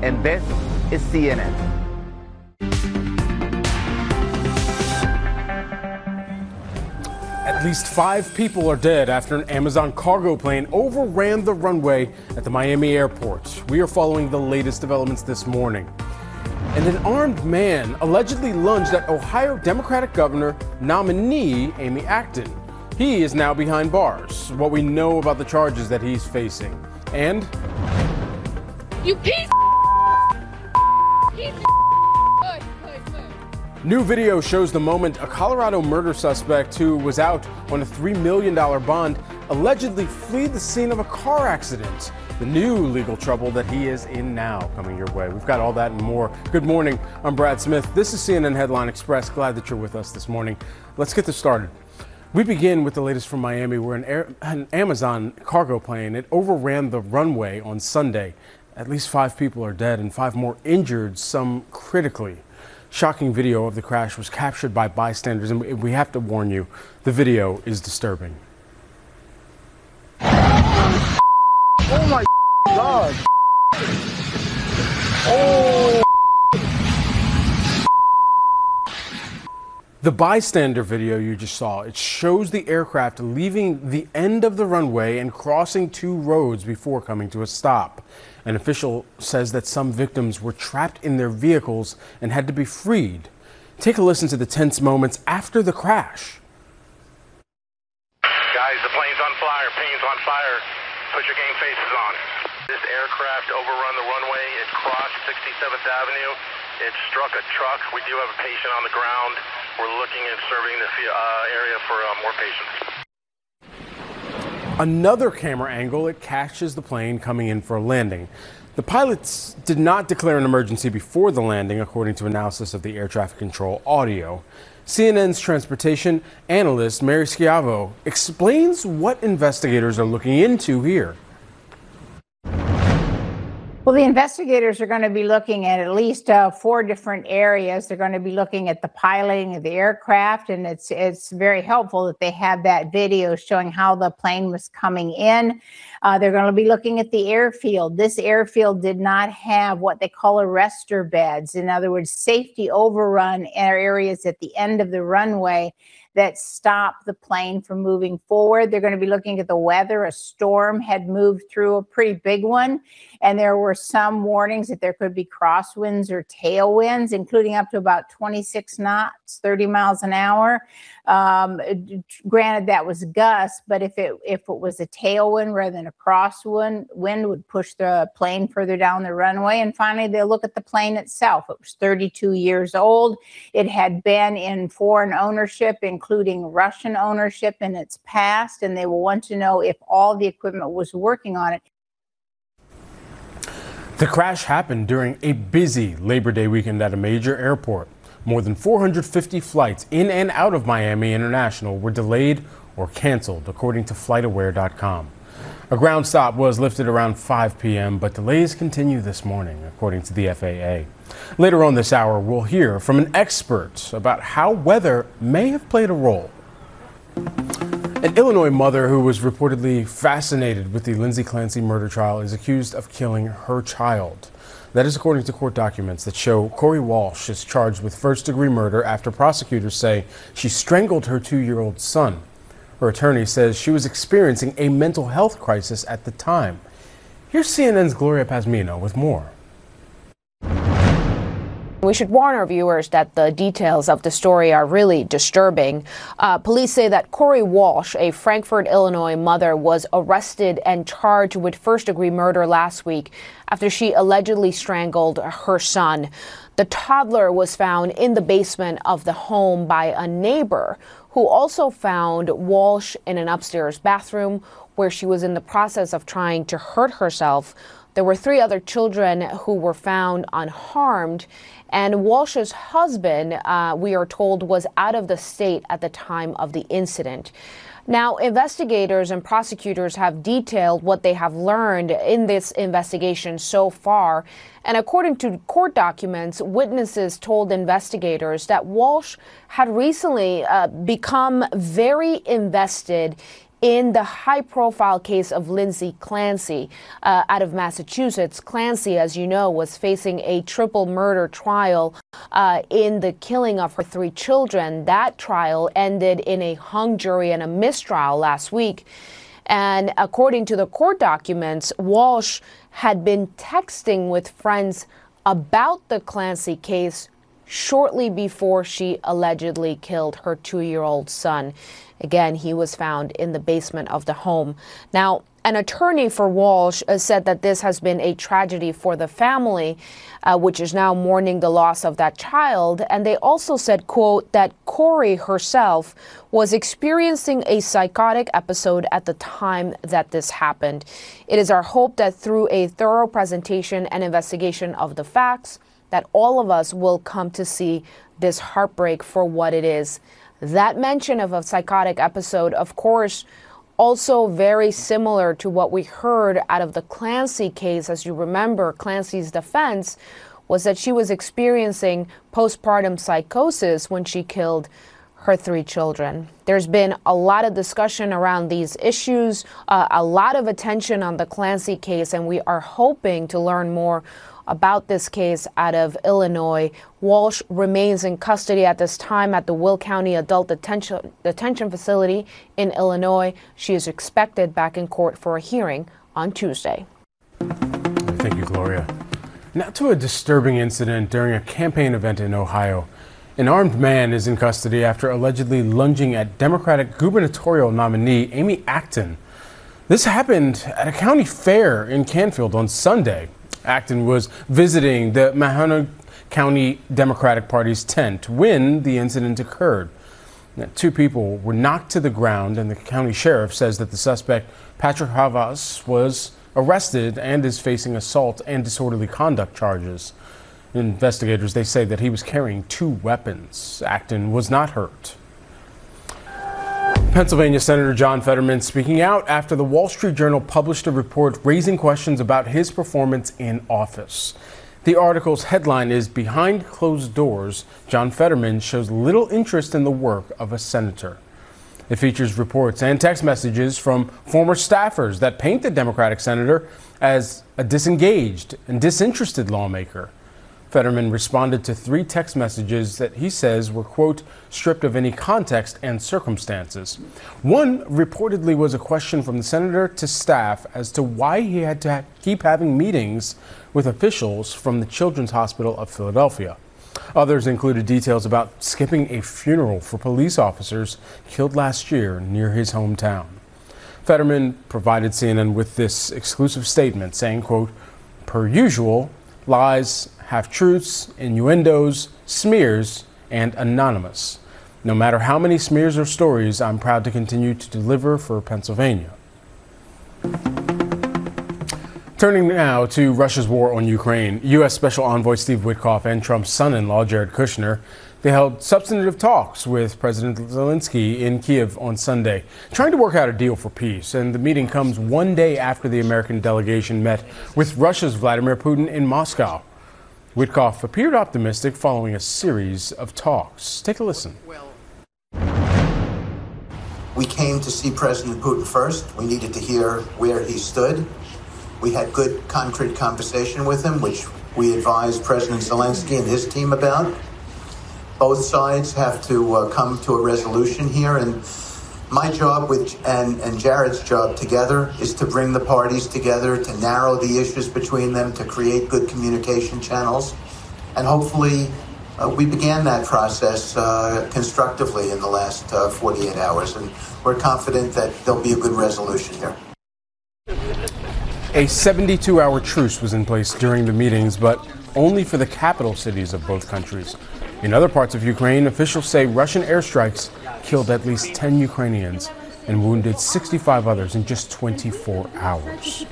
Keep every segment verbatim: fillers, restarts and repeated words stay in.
and this is C N N. At least five people are dead after an Amazon cargo plane overran the runway at the Miami airport. We are following the latest developments this morning. And an armed man allegedly lunged at Ohio Democratic Governor nominee Amy Acton. He is now behind bars. What we know about the charges that he's facing. And you piece piece new video shows the moment a Colorado murder suspect who was out on a three million dollars bond allegedly fled the scene of a car accident. The new legal trouble that he is in now coming your way. We've got all that and more. Good morning. I'm Brad Smith. This is C N N Headline Express. Glad that you're with us this morning. Let's get this started. We begin with the latest from Miami, where an, air, an Amazon cargo plane, it overran the runway on Sunday. At least five people are dead and five more injured, some critically. Shocking video of the crash was captured by bystanders, and we have to warn you, the video is disturbing. Oh my God. Oh. The bystander video you just saw, it shows the aircraft leaving the end of the runway and crossing two roads before coming to a stop. An official says that some victims were trapped in their vehicles and had to be freed. Take a listen to the tense moments after the crash. Guys, the plane's on fire, plane's on fire. Put your game faces on. This aircraft overrun the runway. It crossed sixty-seventh Avenue. It struck a truck. We do have a patient on the ground. We're looking at serving this uh, area for uh, more patients. Another camera angle, it catches the plane coming in for a landing. The pilots did not declare an emergency before the landing, according to analysis of the air traffic control audio. C N N's transportation analyst Mary Schiavo explains what investigators are looking into here. Well, the investigators are going to be looking at at least uh, four different areas. They're going to be looking at the piloting of the aircraft, and it's it's very helpful that they have that video showing how the plane was coming in. Uh, they're going to be looking at the airfield. This airfield did not have what they call arrestor beds. In other words, safety overrun areas at the end of the runway that stop the plane from moving forward. They're going to be looking at the weather. A storm had moved through, a pretty big one, and there were some warnings that there could be crosswinds or tailwinds, including up to about twenty-six knots, thirty miles an hour. Um, granted, that was gusts, but if it if it was a tailwind rather than a crosswind, wind would push the plane further down the runway. And finally, they'll look at the plane itself. It was thirty-two years old. It had been in foreign ownership, including Russian ownership in its past, and they will want to know if all the equipment was working on it. The crash happened during a busy Labor Day weekend at a major airport. More than four hundred fifty flights in and out of Miami International were delayed or canceled, according to flight aware dot com. A ground stop was lifted around five p m, but delays continue this morning, according to the F A A. Later on this hour, we'll hear from an expert about how weather may have played a role. An Illinois mother who was reportedly fascinated with the Lindsay Clancy murder trial is accused of killing her child. That is according to court documents that show Corey Walsh is charged with first-degree murder after prosecutors say she strangled her two-year-old son. Her attorney says she was experiencing a mental health crisis at the time. Here's C N N's Gloria Pazmino with more. We should warn our viewers that the details of the story are really disturbing. Uh, police say that Corey Walsh, a Frankfort, Illinois mother, was arrested and charged with first-degree murder last week after she allegedly strangled her son. The toddler was found in the basement of the home by a neighbor who also found Walsh in an upstairs bathroom where she was in the process of trying to hurt herself. There were three other children who were found unharmed, and Walsh's husband, uh, we are told, was out of the state at the time of the incident. Now, investigators and prosecutors have detailed what they have learned in this investigation so far. And according to court documents, witnesses told investigators that Walsh had recently uh, become very invested in the high-profile case of Lindsay Clancy uh, out of Massachusetts. Clancy, as you know, was facing a triple murder trial uh, in the killing of her three children. That trial ended in a hung jury and a mistrial last week. And according to the court documents, Walsh had been texting with friends about the Clancy case shortly before she allegedly killed her two-year-old son. Again, he was found in the basement of the home. Now, an attorney for Walsh uh, said that this has been a tragedy for the family, uh, which is now mourning the loss of that child. And they also said, quote, that Corey herself was experiencing a psychotic episode at the time that this happened. It is our hope that through a thorough presentation and investigation of the facts, that all of us will come to see this heartbreak for what it is. That mention of a psychotic episode, of course, also very similar to what we heard out of the Clancy case. As you remember, Clancy's defense was that she was experiencing postpartum psychosis when she killed her three children. There's been a lot of discussion around these issues, uh, a lot of attention on the Clancy case, and we are hoping to learn more about this case out of Illinois. Walsh remains in custody at this time at the Will County Adult Detention, Detention Facility in Illinois. She is expected back in court for a hearing on Tuesday. Thank you, Gloria. Now to a disturbing incident during a campaign event in Ohio. An armed man is in custody after allegedly lunging at Democratic gubernatorial nominee Amy Acton. This happened at a county fair in Canfield on Sunday. Acton was visiting the Mahanoy County Democratic Party's tent when the incident occurred. Now, two people were knocked to the ground, and the county sheriff says that the suspect, Patrick Havas, was arrested and is facing assault and disorderly conduct charges. Investigators, they say that he was carrying two weapons. Acton was not hurt. Pennsylvania Senator John Fetterman speaking out after the Wall Street Journal published a report raising questions about his performance in office. The article's headline is "Behind Closed Doors, John Fetterman Shows Little Interest in the Work of a Senator." It features reports and text messages from former staffers that paint the Democratic senator as a disengaged and disinterested lawmaker. Fetterman responded to three text messages that he says were, quote, stripped of any context and circumstances. One reportedly was a question from the senator to staff as to why he had to ha- keep having meetings with officials from the Children's Hospital of Philadelphia. Others included details about skipping a funeral for police officers killed last year near his hometown. Fetterman provided C N N with this exclusive statement saying, quote, per usual, lies, half-truths, innuendos, smears, and anonymous. No matter how many smears or stories, I'm proud to continue to deliver for Pennsylvania. Turning now to Russia's war on Ukraine, U S Special Envoy Steve Witkoff and Trump's son-in-law Jared Kushner, they held substantive talks with President Zelensky in Kiev on Sunday, trying to work out a deal for peace. And the meeting comes one day after the American delegation met with Russia's Vladimir Putin in Moscow. Witkoff appeared optimistic following a series of talks. Take a listen. We came to see President Putin first. We needed to hear where he stood. We had good, concrete conversation with him, which we advised President Zelensky and his team about. Both sides have to uh, come to a resolution here, and my job with and, and Jared's job together is to bring the parties together, to narrow the issues between them, to create good communication channels, and hopefully uh, we began that process uh, constructively in the last uh, forty-eight hours, and we're confident that there'll be a good resolution here. A seventy-two hour truce was in place during the meetings, but only for the capital cities of both countries. In other parts of Ukraine, officials say Russian airstrikes killed at least ten Ukrainians and wounded sixty-five others in just twenty-four hours.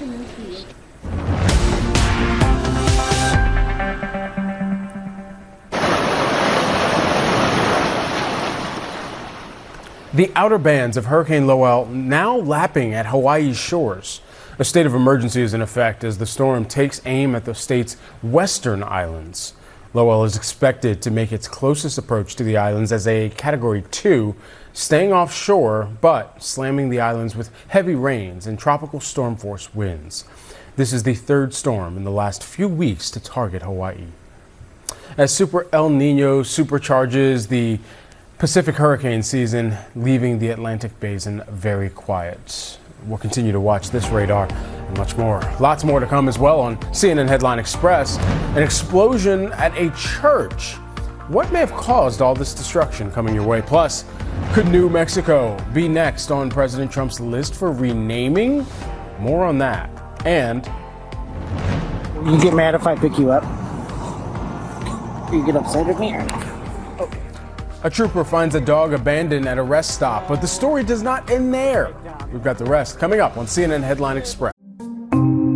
The outer bands of Hurricane Lowell now lapping at Hawaii's shores. A state of emergency is in effect as the storm takes aim at the state's western islands. Lowell is expected to make its closest approach to the islands as a Category two, staying offshore but slamming the islands with heavy rains and tropical storm force winds. This is the third storm in the last few weeks to target Hawaii. As Super El Nino supercharges the Pacific hurricane season, leaving the Atlantic basin very quiet. We'll continue to watch this radar and much more. Lots more to come as well on C N N Headline Express. An explosion at a church. What may have caused all this destruction coming your way? Plus, could New Mexico be next on President Trump's list for renaming? More on that. And You get mad if I pick you up? You get upset at me? a trooper finds a dog abandoned at a rest stop, but the story does not end there. We've got the rest coming up on C N N Headline Express.